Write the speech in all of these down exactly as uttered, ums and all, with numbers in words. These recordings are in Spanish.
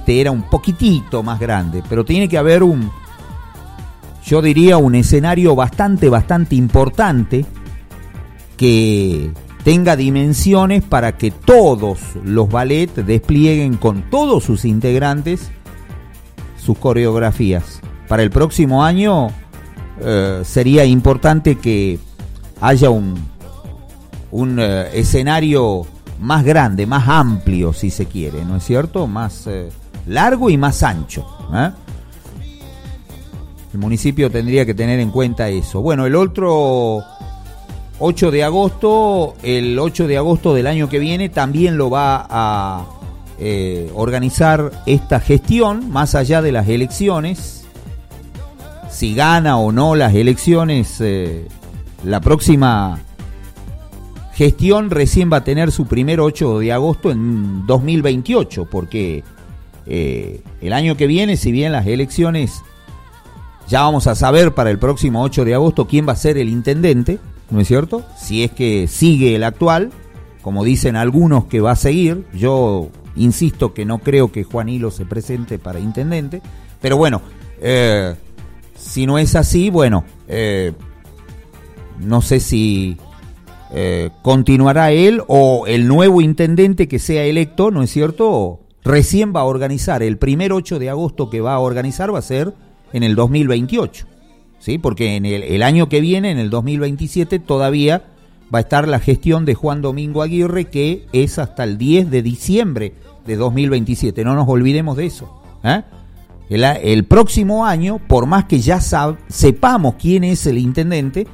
este era un poquitito más grande, pero tiene que haber un, yo diría, un escenario bastante, bastante importante que tenga dimensiones para que todos los ballets desplieguen con todos sus integrantes sus coreografías. Para el próximo año eh, sería importante que haya un, un eh, escenario más grande, más amplio, si se quiere, ¿no es cierto? Más eh, largo y más ancho, ¿eh? El municipio tendría que tener en cuenta eso. Bueno, el otro ocho de agosto, el ocho de agosto del año que viene también lo va a eh, organizar esta gestión, más allá de las elecciones. Si gana o no las elecciones, eh, la próxima gestión recién va a tener su primer ocho de agosto en dos mil veintiocho, porque eh, el año que viene, si bien las elecciones, ya vamos a saber para el próximo ocho de agosto quién va a ser el intendente, ¿no es cierto? Si es que sigue el actual, como dicen algunos que va a seguir. Yo insisto que no creo que Juan Hilo se presente para intendente, pero bueno, eh, si no es así, bueno, eh, no sé si eh, continuará él o el nuevo intendente que sea electo, ¿no es cierto? Recién va a organizar, el primer ocho de agosto que va a organizar va a ser en el dos mil veintiocho, ¿sí? Porque en el, el año que viene, en el dos mil veintisiete, todavía va a estar la gestión de Juan Domingo Aguirre, que es hasta el diez de diciembre de dos mil veintisiete. No nos olvidemos de eso, ¿eh? El, el próximo año, por más que ya sab, sepamos quién es el intendente,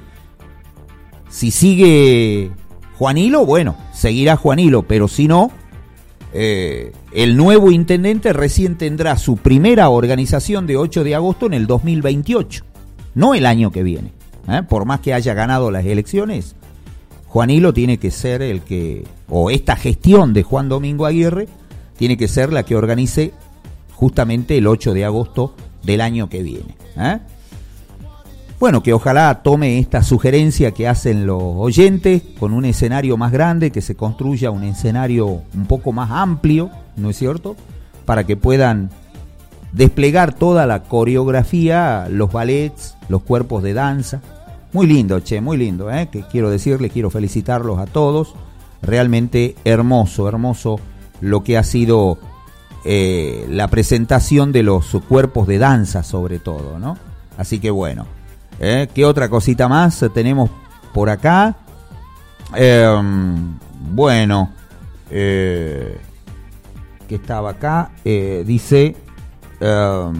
si sigue Juan Hilo, bueno, seguirá Juan Hilo, pero si no, eh, el nuevo intendente recién tendrá su primera organización de ocho de agosto en el dos mil veintiocho, no el año que viene, ¿eh? Por más que haya ganado las elecciones, Juan Hilo tiene que ser el que, o esta gestión de Juan Domingo Aguirre tiene que ser la que organice justamente el ocho de agosto del año que viene, ¿eh? Bueno, que ojalá tome esta sugerencia que hacen los oyentes, con un escenario más grande, que se construya un escenario un poco más amplio, ¿no es cierto?, para que puedan desplegar toda la coreografía, los ballets, los cuerpos de danza. Muy lindo, che, muy lindo, ¿eh? Que quiero decirles, quiero felicitarlos a todos. Realmente hermoso, hermoso lo que ha sido eh, la presentación de los cuerpos de danza, sobre todo, ¿no? Así que bueno. ¿Eh? ¿Qué otra cosita más tenemos por acá? Eh, bueno, eh, que estaba acá, eh, dice, eh,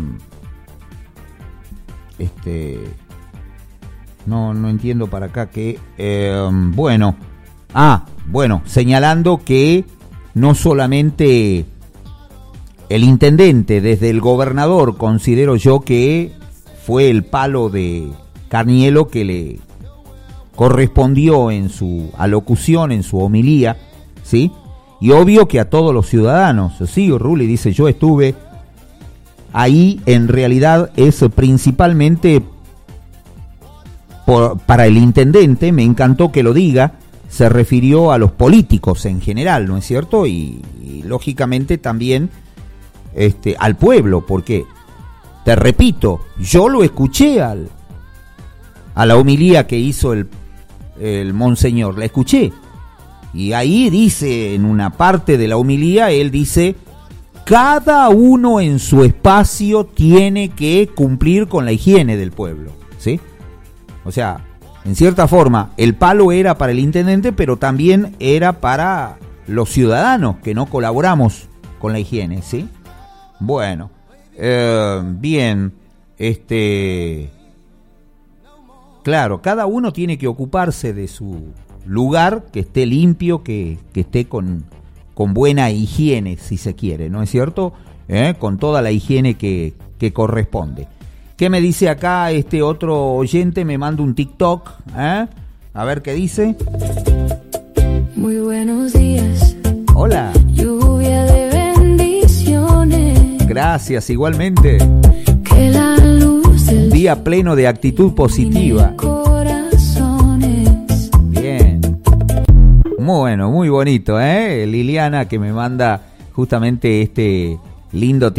este, no, no entiendo para acá que, eh, bueno, ah, bueno, señalando que no solamente el intendente, desde el gobernador, considero yo que fue el palo de Carnielo que le correspondió en su alocución, en su homilía, ¿sí? Y obvio que a todos los ciudadanos, sí, Ruli dice, yo estuve ahí, en realidad es principalmente por, para el intendente, me encantó que lo diga, se refirió a los políticos en general, ¿no es cierto? Y, y lógicamente también este, al pueblo, porque, te repito, yo lo escuché al a la homilía que hizo el, el monseñor, la escuché, y ahí dice, en una parte de la homilía, él dice, cada uno en su espacio tiene que cumplir con la higiene del pueblo, ¿sí? O sea, en cierta forma, el palo era para el intendente, pero también era para los ciudadanos que no colaboramos con la higiene, ¿sí? Bueno, eh, bien, este... Claro, cada uno tiene que ocuparse de su lugar, que esté limpio, que, que esté con, con buena higiene, si se quiere, ¿no es cierto? ¿Eh? Con toda la higiene que, que corresponde. ¿Qué me dice acá este otro oyente? Me manda un TikTok, ¿eh? A ver qué dice. Muy buenos días. Hola. Lluvia de bendiciones. Gracias, igualmente. Que la luz del día pleno de actitud positiva. Corazones. Bien. Muy bueno, muy bonito, ¿eh? Liliana, que me manda justamente este lindo